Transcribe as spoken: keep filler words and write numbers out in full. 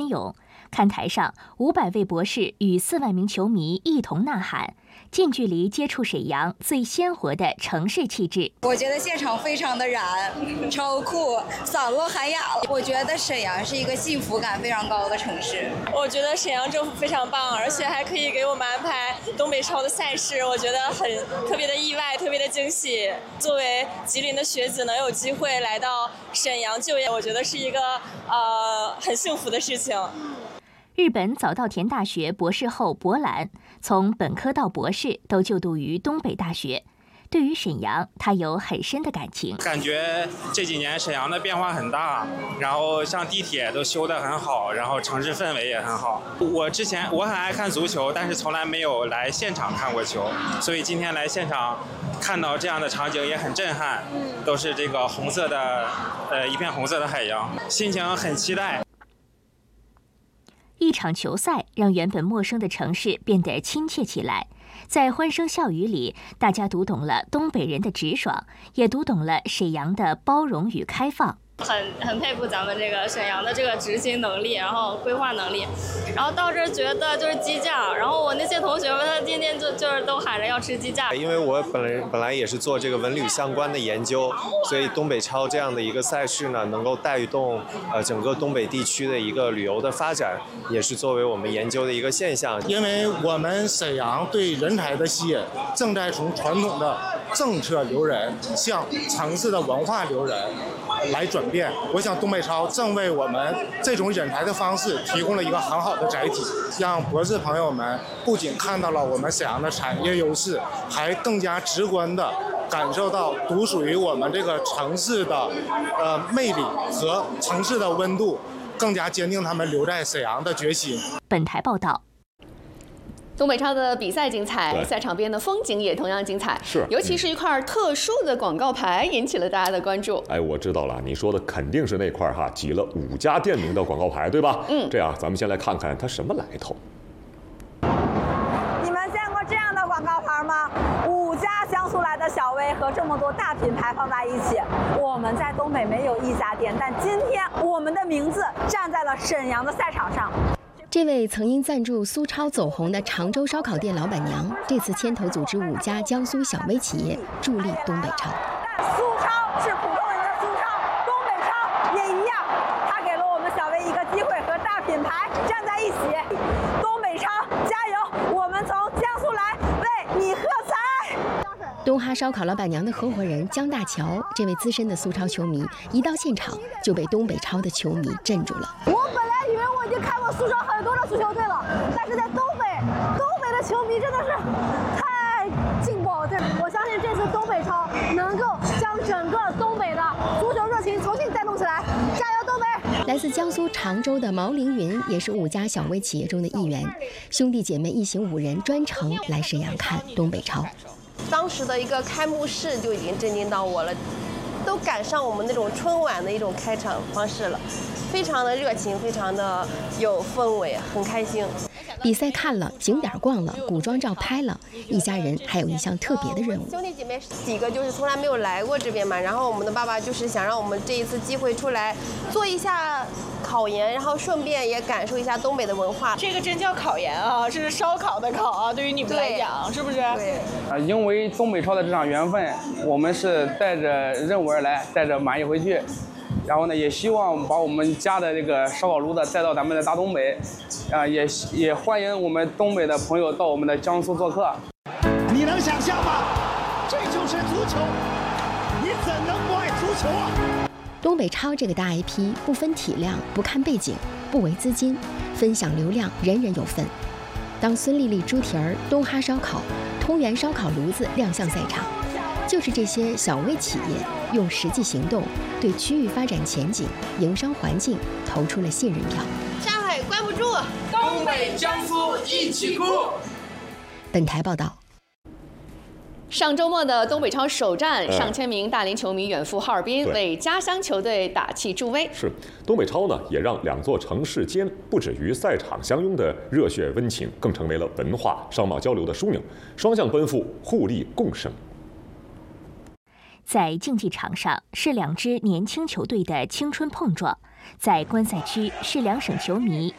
涌。看台上，五百位博士与四万名球迷一同呐喊，近距离接触沈阳最鲜活的城市气质。 我觉得现场非常的燃，超酷，嗓子喊哑了。我觉得沈阳是一个幸福感非常高的城市。 我觉得沈阳政府非常棒，而且还可以给我们安排东北超的赛事，我觉得很特别的意外，特别的惊喜。作为吉林的学子，能有机会来到沈阳就业，我觉得是一个呃很幸福的事情。 日本早稻田大学博士后博览从本科到博士都就读于东北大学。对于沈阳，他有很深的感情。 感觉这几年沈阳的变化很大，然后像地铁都修得很好，然后城市氛围也很好。我之前我很爱看足球，但是从来没有来现场看过球，所以今天来现场看到这样的场景也很震撼，都是这个红色的，呃，一片红色的海洋，心情很期待。 一场球赛让原本陌生的城市变得亲切起来，在欢声笑语里，大家读懂了东北人的直爽，也读懂了沈阳的包容与开放。 很很佩服咱们这个沈阳的这个执行能力，然后规划能力，然后到这儿觉得就是鸡架，然后我那些同学们他天天就就是都喊着要吃鸡架。 因为我本来本来也是做这个文旅相关的研究，所以东北超这样的一个赛事呢，能够带动呃整个东北地区的一个旅游的发展，也是作为我们研究的一个现象。 因为我们沈阳对人才的吸引，正在从传统的政策留人向城市的文化留人来转变。我想东北超正为我们这种人才的方式提供了一个很好的载体，让博士朋友们不仅看到了我们沈阳的产业优势，还更加直观的感受到独属于我们这个城市的呃魅力和城市的温度，更加坚定他们留在沈阳的决心。 本台报道。 东北超的比赛精彩，赛场边的风景也同样精彩， 是， 尤其是一块特殊的广告牌引起了大家的关注。 哎，我知道了，你说的肯定是那块哈挤了五家店名的广告牌，对吧？ 嗯， 这样咱们先来看看它什么来头。 你们见过这样的广告牌吗？五家江苏来的小薇和这么多大品牌放在一起，我们在东北没有一家店，但今天我们的名字站在了沈阳的赛场上。 这位曾因赞助苏超走红的常州烧烤店老板娘，这次牵头组织五家江苏小微企业助力东北超。 苏超是普通人的苏超，东北超也一样，它给了我们小微一个机会和大品牌站在一起。东北超加油！我们从江苏来为你喝彩。 东哈烧烤老板娘的合伙人江大乔，这位资深的苏超球迷，一到现场就被东北超的球迷镇住了。 我本来以为我已经看过苏超很多的足球队了，但是在东北，东北的球迷真的是太劲爆了。对，我相信这次东北超能够将整个东北的足球热情重新带动起来，加油东北！ 来自江苏常州的毛凌云也是五家小微企业中的一员，兄弟姐妹一行五人专程来沈阳看东北超。 当时的一个开幕式就已经震惊到我了，都赶上我们那种春晚的一种开场方式了，非常的热情，非常的有氛围，很开心。 比赛看了，景点逛了，古装照拍了，一家人还有一项特别的任务。 兄弟姐妹几个就是从来没有来过这边嘛，然后我们的爸爸就是想让我们这一次机会出来做一下考研，然后顺便也感受一下东北的文化。 这个真叫考研啊，这是烧烤的烤啊，对于你们来讲，是不是？ 对。 啊，因为东北超的这场缘分，我们是带着任务而来，带着满意回去。然后呢，也希望把我们家的这个烧烤炉子带到咱们的大东北，啊，也也欢迎我们东北的朋友到我们的江苏做客。 你能想象吗？这就是足球，你怎能不爱足球啊？ 东北超这个大 I P 不分体量，不看背景，不为资金，分享流量，人人有份。当孙丽丽猪蹄儿、东哈烧烤、通源烧烤炉子亮相赛场，就是这些小微企业用实际行动对区域发展前景、营商环境投出了信任票。 上海关不住， 东北江苏一起哭。 本台报道。 上周末的东北超首战，嗯、上千名大连球迷远赴哈尔滨，为家乡球队打气助威。 是，东北超呢，也让两座城市间不止于赛场相拥的热血温情，更成为了文化商贸交流的枢纽，双向奔赴，互利共生。 在竞技场上是两支年轻球队的青春碰撞，在观赛区是两省球迷